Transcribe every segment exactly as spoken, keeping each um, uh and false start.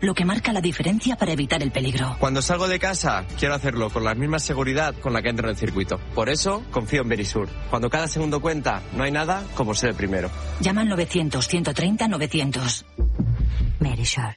lo que marca la diferencia para evitar el peligro. Cuando salgo de casa, quiero hacerlo con la misma seguridad con la que entro en el circuito. Por eso, confío en Verisur. Cuando cada segundo cuenta, no hay nada como ser el primero. Llama al novecientos, ciento treinta, novecientos. Verisur.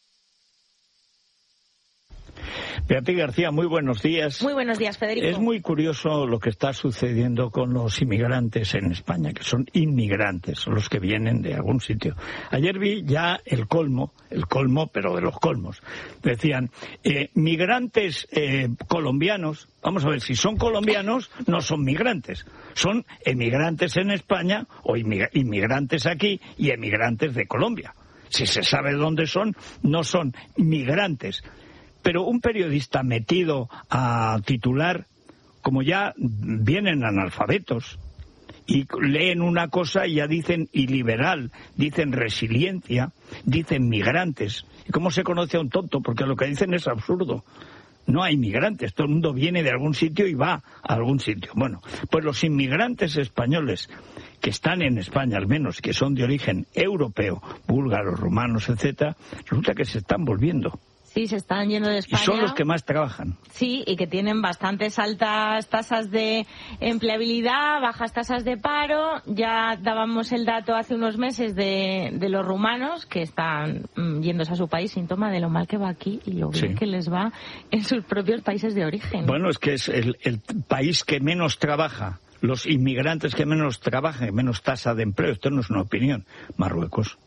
Beatriz García, muy buenos días. Muy buenos días, Federico. Es muy curioso lo que está sucediendo con los inmigrantes en España, que son inmigrantes, son los que vienen de algún sitio. Ayer vi ya el colmo, el colmo, pero de los colmos. Decían, eh, migrantes eh, colombianos, vamos a ver, si son colombianos, no son migrantes. Son emigrantes en España, o inmigrantes aquí, y emigrantes de Colombia. Si se sabe dónde son, no son migrantes. Pero un periodista metido a titular, como ya vienen analfabetos, y leen una cosa y ya dicen iliberal, dicen resiliencia, dicen migrantes. ¿Y cómo se conoce a un tonto? Porque lo que dicen es absurdo. No hay migrantes, todo el mundo viene de algún sitio y va a algún sitio. Bueno, pues los inmigrantes españoles que están en España, al menos, que son de origen europeo, búlgaros, rumanos, etcétera, resulta que se están volviendo. Sí, se están yendo de España. Y son los que más trabajan. Sí, y que tienen bastantes altas tasas de empleabilidad, bajas tasas de paro. Ya dábamos el dato hace unos meses de, de los rumanos que están mm, yéndose a su país, síntoma de lo mal que va aquí y lo bien sí. que les va en sus propios países de origen. Bueno, es que es el, el país que menos trabaja, los inmigrantes que menos trabajan, menos tasa de empleo. Esto no es una opinión. Marruecos.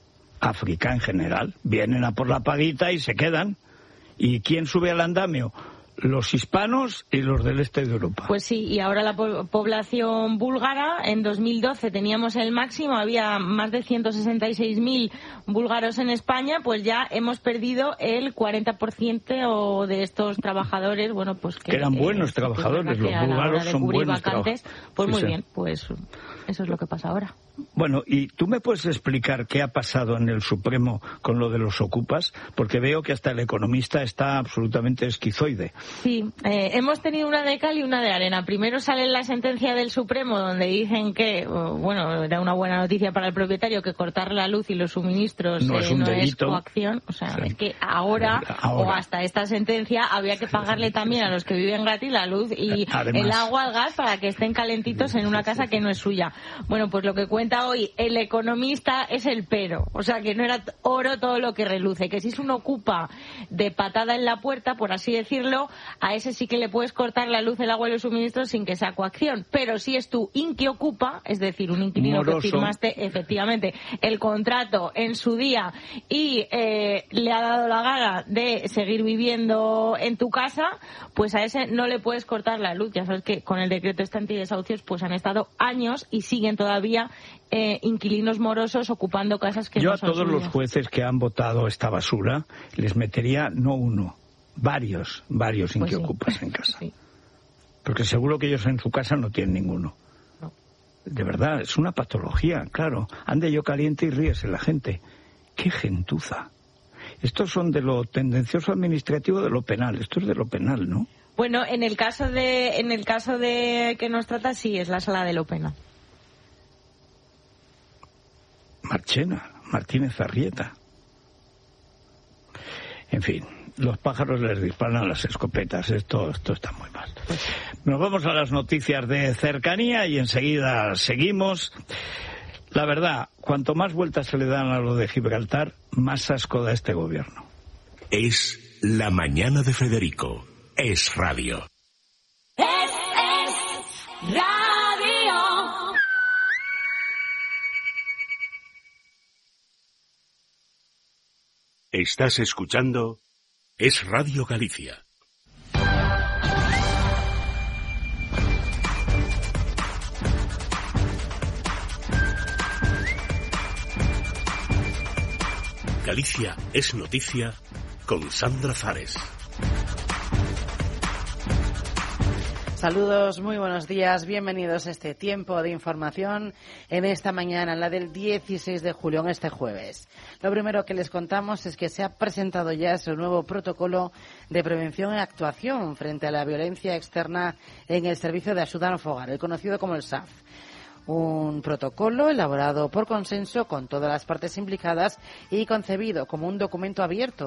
África en general, vienen a por la paguita y se quedan. ¿Y quién sube al andamio? Los hispanos y los del este de Europa. Pues sí, y ahora la po- población búlgara, en dos mil doce teníamos el máximo, había más de ciento sesenta y seis mil búlgaros en España, pues ya hemos perdido el cuarenta por ciento de estos trabajadores, bueno, pues que... que eran buenos eh, trabajadores, los búlgaros son buenos vacantes, trabajadores. Pues sí, muy sí. bien, pues eso es lo que pasa ahora. Bueno, ¿y tú me puedes explicar qué ha pasado en el Supremo con lo de los ocupas? Porque veo que hasta el Economista está absolutamente esquizoide. Sí, eh, hemos tenido una de cal y una de arena. Primero sale la sentencia del Supremo donde dicen que, bueno, era una buena noticia para el propietario que cortar la luz y los suministros no, eh, es, un no delito. es coacción. O sea, sí. es que ahora, ahora o hasta esta sentencia había que pagarle también a los que viven gratis la luz y Además, el agua, el gas para que estén calentitos en una casa que no es suya. Bueno, pues lo que cuenta hoy el Economista es el pero. O sea, que no era oro todo lo que reluce. Que si es un ocupa de patada en la puerta, por así decirlo, a ese sí que le puedes cortar la luz, el agua y los suministros sin que sea coacción. Pero si es tu inquiocupa, es decir, un inquilino Moroso. que firmaste efectivamente el contrato en su día y eh, le ha dado la gana de seguir viviendo en tu casa, pues a ese no le puedes cortar la luz. Ya sabes que con el decreto este antidesahucios pues han estado años y siguen todavía eh, inquilinos morosos ocupando casas que Yo no son Yo a todos suyas. Los jueces que han votado esta basura les metería no uno, varios, varios pues inquiocupas sí. en casa. Sí. Porque seguro que ellos en su casa no tienen ninguno. No. De verdad, es una patología, claro. Ande yo caliente y ríese la gente. ¡Qué gentuza! Estos son de lo tendencioso administrativo de lo penal. Esto es de lo penal, ¿no? Bueno, en el caso de, en el caso de que nos trata, sí, es la sala de lo penal. Marchena, Martínez Arrieta. En fin, los pájaros les disparan a las escopetas. Esto, esto está muy mal. Nos vamos a las noticias de cercanía y enseguida seguimos. La verdad, cuanto más vueltas se le dan a lo de Gibraltar, más asco da este gobierno. Es la mañana de Federico. Es radio. Es, es radio. Estás escuchando Es Radio Galicia. Galicia es noticia con Sandra Zares. Saludos, muy buenos días, bienvenidos a este tiempo de información en esta mañana, la del dieciséis de julio, en este jueves. Lo primero que les contamos es que se ha presentado ya ese nuevo protocolo de prevención y actuación frente a la violencia externa en el Servicio de Axuda ao Fogar, el conocido como el S A F. Un protocolo elaborado por consenso con todas las partes implicadas y concebido como un documento abierto